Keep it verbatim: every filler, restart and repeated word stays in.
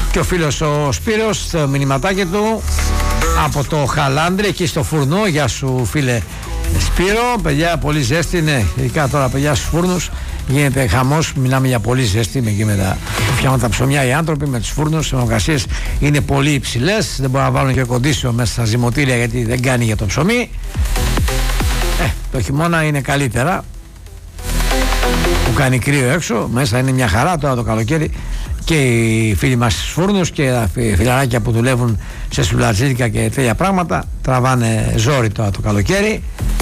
Και ο φίλος ο Σπύρος, το μηνυματάκι του από το Χαλάνδρη εκεί στο φουρνό. Γεια σου φίλε Σπύρο. Παιδιά, πολύ ζέστη, ναι, ειδικά τώρα παιδιά στους φούρνους γίνεται χαμός. Μιλάμε για πολύ ζέστη, με εκεί με τα φτιάχνουν τα ψωμιά οι άνθρωποι με τους φούρνους. Οι θερμοκρασίες είναι πολύ υψηλές, δεν μπορούν να βάλουν και κοντίσιο μέσα στα ζυμωτήρια γιατί δεν κάνει για το ψωμί. Ε, το χειμώνα είναι καλύτερα που κάνει κρύο έξω, μέσα είναι μια χαρά. Τώρα το καλοκαίρι και οι φίλοι μας στους φούρνους και τα φιλαράκια που δουλεύουν σε σουλατζίδικα και τέτοια πράγματα τραβάνε ζόρι τώρα το καλοκαίρι.